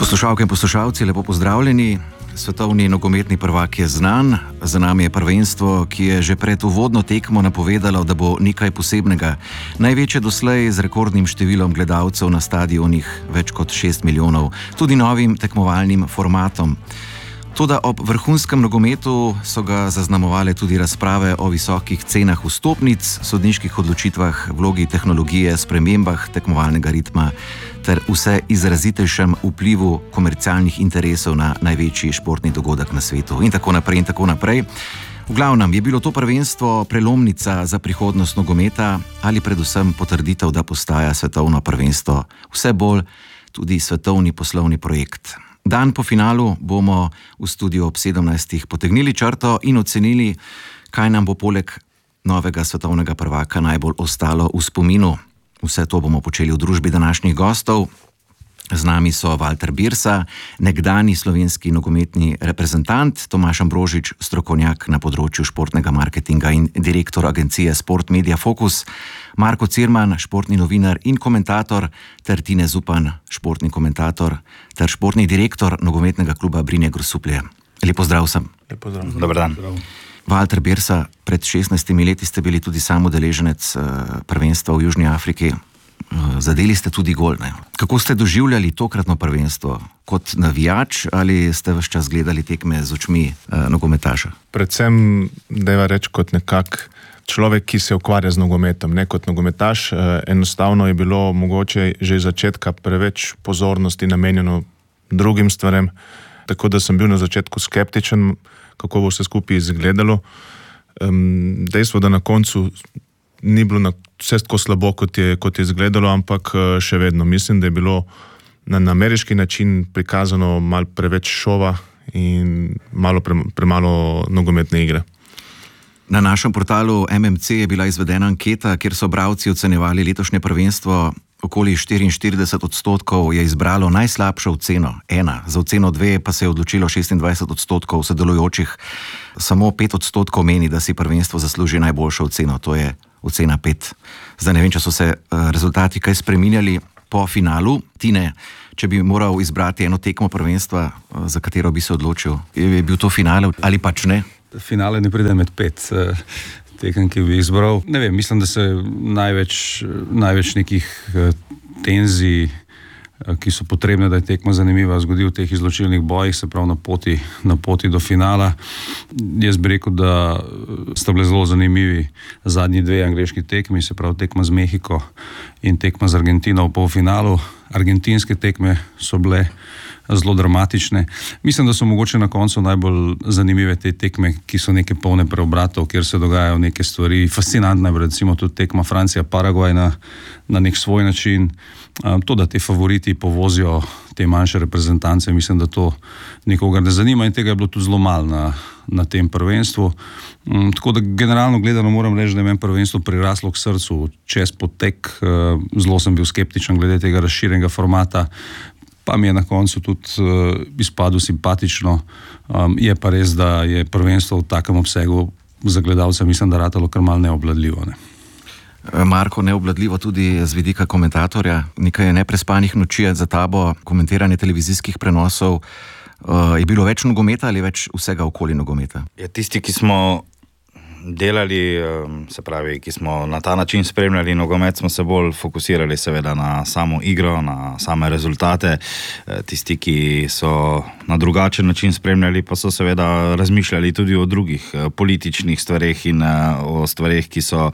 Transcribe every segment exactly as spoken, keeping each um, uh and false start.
Poslušalke in poslušalci, lepo pozdravljeni. Svetovni nogometni prvak je znan, za nami je prvenstvo, ki je že pred uvodno tekmo napovedalo, da bo nekaj posebnega. Največje doslej z rekordnim številom gledalcev na stadionih, več kot šest milijonov, tudi novim tekmovalnim formatom. Toda ob vrhunskem nogometu so ga zaznamovale tudi razprave o visokih cenah vstopnic, sodniških odločitvah, vlogi tehnologije, spremembah tekmovalnega ritma ter vse izrazitejšem vplivu komercialnih interesov na največji športni dogodek na svetu in tako naprej in tako naprej. V glavnem, je bilo to prvenstvo prelomnica za prihodnost nogometa ali predvsem potrditev, da postaja svetovno prvenstvo vse bolj tudi svetovni poslovni projekt. Dan po finalu bomo v studiu ob sedemnajstih potegnili črto in ocenili, kaj nam bo poleg novega svetovnega prvaka najbolj ostalo v spominu. Vse to bomo počeli v družbi današnjih gostov. Z nami so Walter Birsa, nekdanji slovenski nogometni reprezentant, Tomaž Ambrožič, strokovnjak na področju športnega marketinga in direktor agencije Sport Media Focus, Marko Cirman, športni novinar in komentator, ter Tine Zupan, športni komentator ter športni direktor nogometnega kluba Brinje Grosuplje. Lep pozdrav vsem. Lep pozdrav. Dobar dan. Walter Birsa, pred šestnajstimi leti ste bili tudi sam udeleženec prvenstva v Južni Afriki. Zadeli ste tudi gol, ne? Kako ste doživljali tokratno prvenstvo? Kot navijač ali ste ves čas gledali tekme z očmi eh, nogometaša? Predvsem, dajva reči, kot nekak človek, ki se ukvarja z nogometom, ne kot nogometaš. Eh, enostavno je bilo mogoče že iz začetka preveč pozornosti namenjeno drugim stvarem, tako da sem bil na začetku skeptičen, kako bo vse skupaj izgledalo. Um, dejstvo, da na koncu ni bilo na vse tako slabo, kot je, kot je izgledalo, ampak še vedno mislim, da je bilo na, na ameriški način prikazano malo preveč šova in malo pre, premalo nogometne igre. Na našem portalu M M C je bila izvedena anketa, kjer so bralci ocenjevali letošnje prvenstvo. Okoli štiriinštirideset odstotkov je izbralo najslabšo oceno, ena. Za oceno dve pa se je odločilo šestindvajset odstotkov sodelujočih. Samo pet odstotkov meni, da si prvenstvo zasluži najboljšo oceno, to je ocena pet. Zdaj ne vem, če so se rezultati kaj spreminjali po finalu. Tine, če bi moral izbrati eno tekmo prvenstva, za katero bi se odločil, je bil to finale ali pač ne? Finale ne pride med pet tekem, ki bi izbral. Ne vem, mislim, da se največ, največ nekih tenzij, ki so potrebne, da je tekma zanimiva, zgodi v teh izločilnih bojih, se pravi na poti, na poti do finala. Jaz bi rekel, da sta bile zelo zanimivi zadnji dve angleški tekmi, se pravi tekma z Mehiko in tekma z Argentino v polfinalu. Argentinske tekme so bile zelo dramatične. Mislim, da so mogoče na koncu najbolj zanimive te tekme, ki so neke polne preobratov, kjer se dogajajo neke stvari. Fascinantna je recimo tudi tekma Francija-Paragvaj na, na nek svoj način. Um, to, da te favoriti povozijo te manjše reprezentance, mislim, da to nikogar ne zanima in tega je bilo tudi zelo malo na, na tem prvenstvu. Um, tako da generalno gledano moram reči, da je meni prvenstvo priraslo k srcu. Čez potek, uh, zelo sem bil skeptičen glede tega razširjenega formata, pa mi je na koncu tudi uh, izpadlo simpatično. Um, je pa res, da je prvenstvo v takem obsegu za gledalce, mislim, da ratalo kar malo neobvladljivo, ne. Marko, neobvladljivo tudi z vidika komentatorja. Nekaj neprespanih noči za tabo, komentiranje televizijskih prenosov. Uh, je bilo več nogometa ali več vsega okoli nogometa? Ja, tisti, ki smo delali, se pravi, ki smo na ta način spremljali nogomet, smo se bolj fokusirali seveda na samo igro, na same rezultate. Tisti, ki so na drugačen način spremljali, pa so seveda razmišljali tudi o drugih političnih stvareh in o stvareh, ki so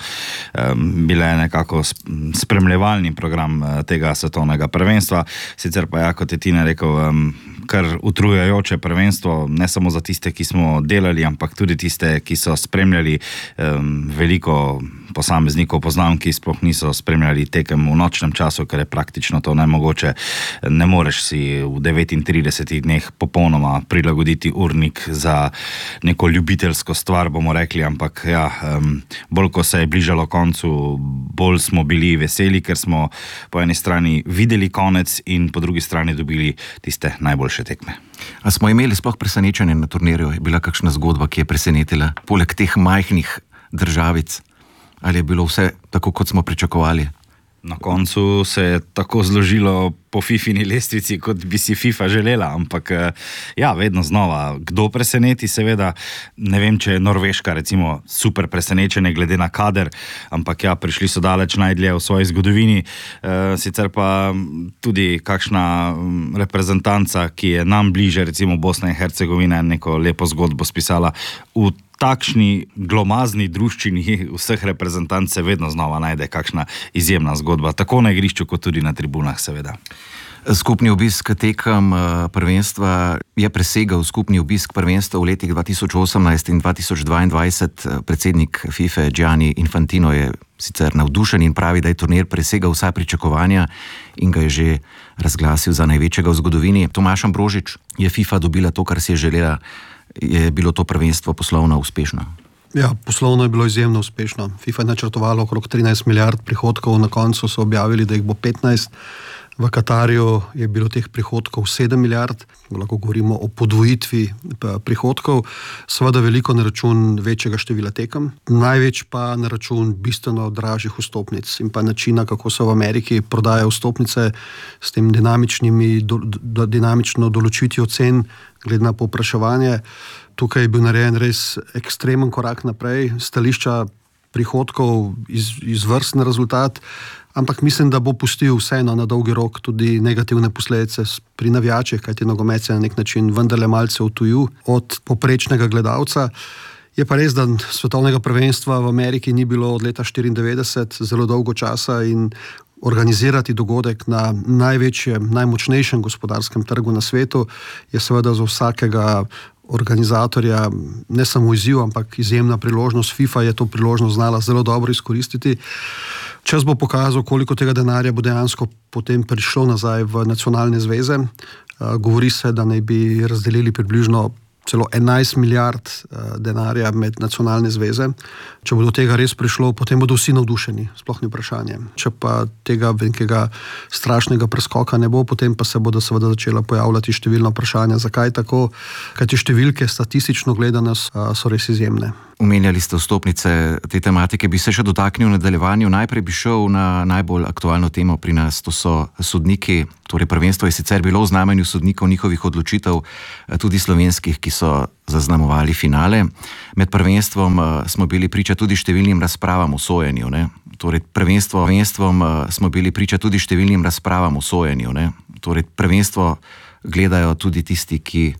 bile nekako spremljevalni program tega svetovnega prvenstva. Sicer pa ja, kot je Tina rekel, kar utrujajoče prvenstvo, ne samo za tiste, ki smo delali, ampak tudi tiste, ki so spremljali. Um, veliko posameznikov poznam, ki sploh niso spremljali tekem v nočnem času, ker je praktično to nemogoče. Ne moreš si v devetintridesetih dneh popolnoma prilagoditi urnik za neko ljubiteljsko stvar, bomo rekli, ampak ja, um, bolj ko se je bližalo koncu, bolj smo bili veseli, ker smo po eni strani videli konec in po drugi strani dobili tiste najboljše tekme. A smo imeli sploh presenečenje na turnirju? Je bila kakšna zgodba, ki je presenetila poleg teh majhnih državic? Ali je bilo vse tako, kot smo pričakovali? Na koncu se je tako zložilo po fifini lestvici, kot bi si FIFA želela, ampak ja, vedno znova. Kdo preseneti, seveda, ne vem, če je Norveška recimo super presenečenje glede na kader, ampak ja, prišli so daleč najdlje v svoji zgodovini, e, sicer pa tudi kakšna reprezentanca, ki je nam bliže, recimo Bosna in Hercegovina, neko lepo zgodbo spisala v takšni glomazni druščini vseh reprezentanc se vedno znova najde kakšna izjemna zgodba, tako na igrišču, kot tudi na tribunah, seveda. Skupni obisk tekem prvenstva je presegal skupni obisk prvenstva v letih dva tisoč osemnajst in dva tisoč dvaindvajset. Predsednik FIFA Gianni Infantino je sicer navdušen in pravi, da je turnir presegal vsa pričakovanja in ga je že razglasil za največjega v zgodovini. Tomaž Ambrožič, je FIFA dobila to, kar si je želela? Je bilo to prvenstvo poslovno uspešno? Ja, poslovno je bilo izjemno uspešno. FIFA je načrtovalo okrog trinajst milijard prihodkov, na koncu so objavili, da jih bo petnajst. V Katarju je bilo teh prihodkov sedem milijard, lahko govorimo o podvojitvi prihodkov, seveda veliko na račun večjega števila tekem, največ pa na račun bistveno dražjih vstopnic in pa načina, kako so v Ameriki prodajajo vstopnice s tem dinamičnimi, do, do, dinamično določitvijo cen glede na povpraševanje. Tukaj je bil narejen res ekstremen korak naprej, stališča prihodkov, iz, izvrsten rezultat, ampak mislim, da bo pustil vseeno na dolgi rok tudi negativne posledice pri navijačih, kajti nogomet se na nek način vendarle malce odtujil od poprečnega gledalca. Je pa res, da svetovnega prvenstva v Ameriki ni bilo od leta štiriindevetdeset, zelo dolgo časa, in organizirati dogodek na največjem, najmočnejšem gospodarskem trgu na svetu je seveda za vsakega organizatorja ne samo izziv, ampak izjemna priložnost. FIFA je to priložnost znala zelo dobro izkoristiti. Čas bo pokazal, koliko tega denarja bo dejansko potem prišlo nazaj v nacionalne zveze. Govori se, da naj bi razdelili približno celo enajst milijard denarja med nacionalne zveze. Če bo do tega res prišlo, potem bodo vsi navdušeni, sploh ni vprašanje. Če pa tega velikega strašnega preskoka ne bo, potem pa se bodo seveda začela pojavljati številna vprašanja, zakaj tako, kajti številke statistično gledane so res izjemne. Omenjali ste vstopnice te tematike, bi se še dotaknil v nadaljevanju. Najprej bi šel na najbolj aktualno temo pri nas, to so sodniki. Torej, prvenstvo je sicer bilo v znamenju sodnikov, njihovih odločitev, tudi slovenskih, ki so zaznamovali finale. Med prvenstvom smo bili priča tudi številnim razpravam o sojenju. Ne? Torej, prvenstvo, prvenstvom smo bili priča tudi številnim razpravam o sojenju. Ne? Torej, prvenstvo gledajo tudi tisti, ki